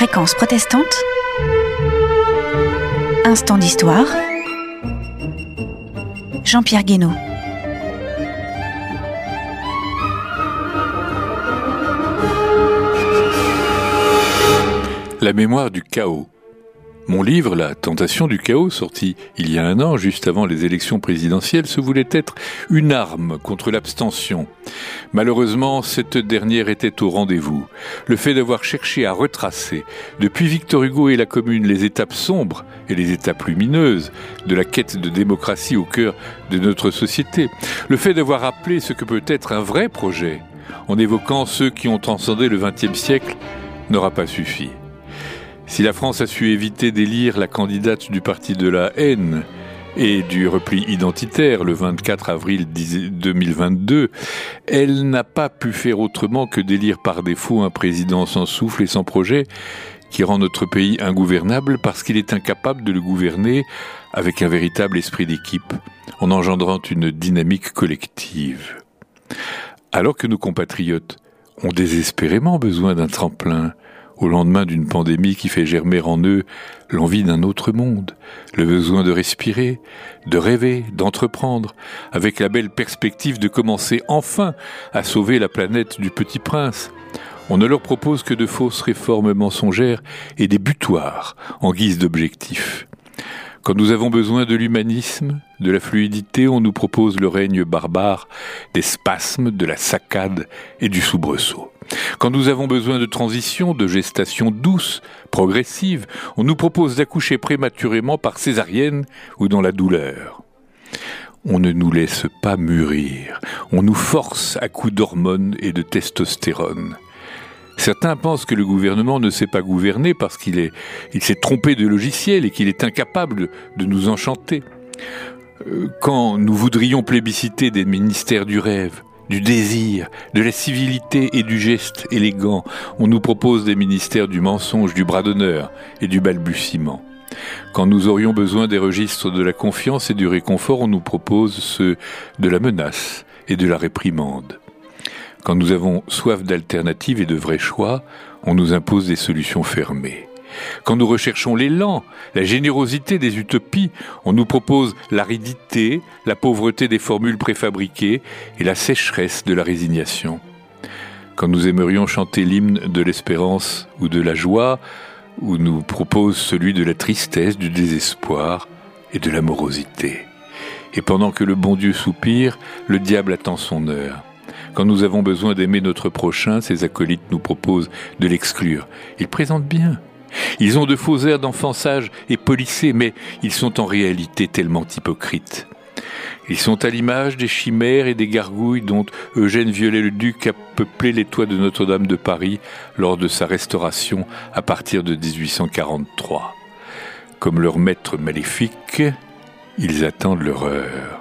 Fréquence protestante, instant d'histoire, Jean-Pierre Guénaud. La mémoire du chaos. Mon livre, La tentation du chaos, sorti il y a 1 an, juste avant les élections présidentielles, se voulait être une arme contre l'abstention. Malheureusement, cette dernière était au rendez-vous. Le fait d'avoir cherché à retracer, depuis Victor Hugo et la Commune, les étapes sombres et les étapes lumineuses de la quête de démocratie au cœur de notre société. Le fait d'avoir rappelé ce que peut être un vrai projet, en évoquant ceux qui ont transcendé le XXe siècle, n'aura pas suffi. Si la France a su éviter d'élire la candidate du parti de la haine et du repli identitaire le 24 avril 2022, elle n'a pas pu faire autrement que d'élire par défaut un président sans souffle et sans projet qui rend notre pays ingouvernable parce qu'il est incapable de le gouverner avec un véritable esprit d'équipe, en engendrant une dynamique collective. Alors que nos compatriotes ont désespérément besoin d'un tremplin, au lendemain d'une pandémie qui fait germer en eux l'envie d'un autre monde, le besoin de respirer, de rêver, d'entreprendre, avec la belle perspective de commencer enfin à sauver la planète du Petit Prince. On ne leur propose que de fausses réformes mensongères et des butoirs en guise d'objectifs. Quand nous avons besoin de l'humanisme, de la fluidité, on nous propose le règne barbare des spasmes, de la saccade et du soubresaut. Quand nous avons besoin de transition, de gestation douce, progressive, on nous propose d'accoucher prématurément par césarienne ou dans la douleur. On ne nous laisse pas mûrir, on nous force à coups d'hormones et de testostérone. Certains pensent que le gouvernement ne sait pas gouverner parce qu'il s'est trompé de logiciel et qu'il est incapable de nous enchanter. Quand nous voudrions plébisciter des ministères du rêve, du désir, de la civilité et du geste élégant, on nous propose des ministères du mensonge, du bras d'honneur et du balbutiement. Quand nous aurions besoin des registres de la confiance et du réconfort, on nous propose ceux de la menace et de la réprimande. Quand nous avons soif d'alternatives et de vrais choix, on nous impose des solutions fermées. Quand nous recherchons l'élan, la générosité des utopies, on nous propose l'aridité, la pauvreté des formules préfabriquées et la sécheresse de la résignation. Quand nous aimerions chanter l'hymne de l'espérance ou de la joie, on nous propose celui de la tristesse, du désespoir et de la morosité. Et pendant que le bon Dieu soupire, le diable attend son heure. Quand nous avons besoin d'aimer notre prochain, ses acolytes nous proposent de l'exclure. Ils présentent bien. Ils ont de faux airs d'enfants sages et polissés, mais ils sont en réalité tellement hypocrites. Ils sont à l'image des chimères et des gargouilles dont Eugène Viollet-le-Duc a peuplé les toits de Notre-Dame de Paris lors de sa restauration à partir de 1843. Comme leur maître maléfique, ils attendent leur heure.